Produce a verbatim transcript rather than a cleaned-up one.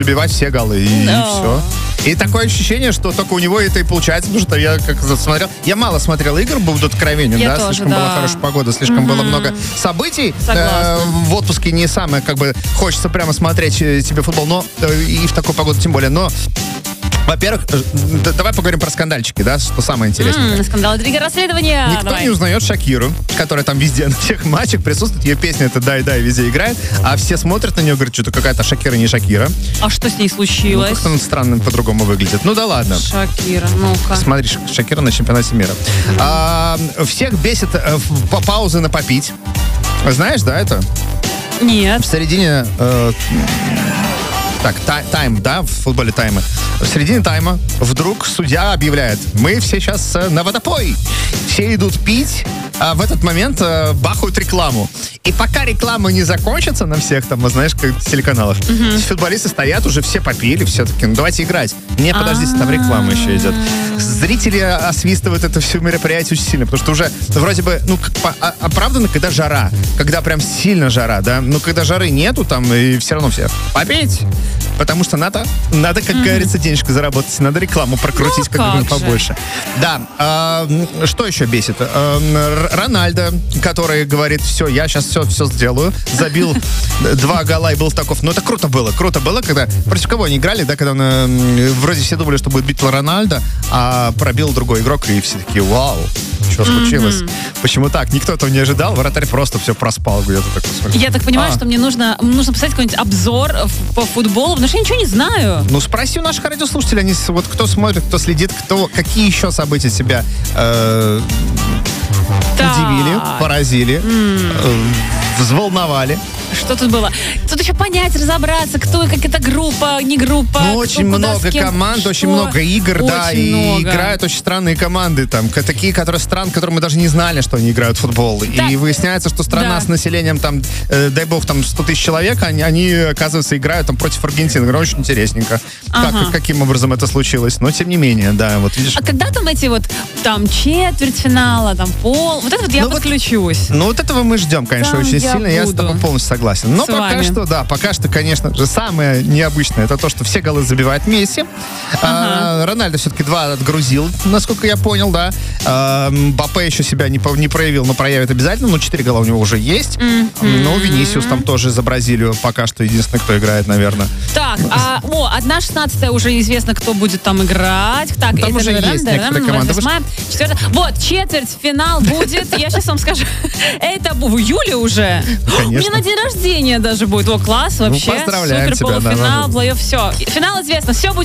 забивать все голы, и, No. и все. И такое ощущение, что только у него это и получается, потому что я как смотрел, я мало смотрел игр, буду откровенен, Я да, тоже, слишком да. была хорошая погода, слишком Мгм. было много событий. Согласна. В отпуске не самое, как бы, хочется прямо смотреть э, тебе футбол, но э, и в такую погоду тем более, но во-первых, э, д- давай поговорим про скандальчики, да, что самое интересное. М, Скандал, интрига, расследование. Никто Давай. не узнает Шакиру, которая там везде на всех матчах присутствует. Ее песня это «Дай-дай» везде играет. А все смотрят на нее, говорят, что-то какая-то Шакира, не Шакира. А что с ней Ну, случилось? как-то она странно по-другому выглядит. Ну да ладно. Шакира, ну-ка. Смотри, Ш- Шакира на чемпионате мира. А, всех бесит э, в- па- паузы на попить. Знаешь, да, это? Нет. В середине... э, так, тай- тайм, да, в футболе таймы. В середине тайма вдруг судья объявляет: мы все сейчас э, на водопой. Все идут пить, а в этот момент э, бахают рекламу. И пока реклама не закончится на всех там, знаешь, как телеканалах, футболисты стоят, уже все попили, все таки, ну давайте играть. Не, подождите, там реклама еще идет. Зрители освистывают это все мероприятие очень сильно, потому что уже вроде бы, ну, как по- а- оправданно, когда жара, когда прям сильно жара, да, но когда жары нету там, и все равно все попить, потому что надо, надо, как говорится, денежку заработать, надо рекламу прокрутить Ну, как можно как же. побольше. Да, а, м, что еще бесит? А, м, Р- Рональдо, который говорит: все, я сейчас все, все сделаю, забил два гола и был таков. Ну, это круто было, круто было, когда, против кого они играли, да, когда он, э, вроде все думали, что будет бить Рональдо, а пробил другой игрок, и все такие: вау, что случилось? Почему так? Никто этого не ожидал, вратарь просто все проспал где-то так. Я так понимаю, А. что мне нужно, нужно посмотреть какой-нибудь обзор в- по футболу, потому что я ничего не знаю. Ну, спроси у наших радиослушателей, они, с- вот кто смотрит, кто следит, кто, какие еще события тебя э, Так. удивили, поразили, э, взволновали. Что тут было? Тут еще понять, разобраться, кто, как это группа, не группа. Ну, кто очень куда, много с кем, команд, что. очень много игр, да, Очень и много. играют очень странные команды, там, к- такие, которые стран, которые мы даже не знали, что они играют в футбол. Да. И выясняется, что страна Да. с населением, там, э, дай бог, там, сто тысяч человек, они, они, оказывается, играют там против Аргентины. Говорю, очень интересненько. Ага. Как, каким образом это случилось. Но, тем не менее, да, вот видишь. А когда там эти вот, там, четвертьфинала, там, пол, вот это вот я Ну, вот- подключусь. Ну, вот этого мы ждем, конечно, Там очень я сильно. Я с буду. тобой полностью согласен. Но С пока вами. что, да, пока что, конечно же, самое необычное это то, что все голы забивает Месси. А, Рональдо все-таки два отгрузил, насколько я понял, да. А, Мбаппе еще себя не, по- не проявил, но проявит обязательно. Ну, четыре гола у него уже есть. Ну, Винисиус там тоже за Бразилию пока что единственный, кто играет, наверное. Так, а, о, одна шестнадцатая уже известно, кто будет там играть. Так, Там это уже наверное, есть да, некоторые да, команды. восьмая, четвертая. Вот, четвертьфинал будет. Я сейчас вам скажу. Это в июле уже. Конечно. У меня на день рождения даже будет. О, класс вообще. поздравляем Супер тебя, полуфинал, да, плей-офф, все. Финал известно. Все будет.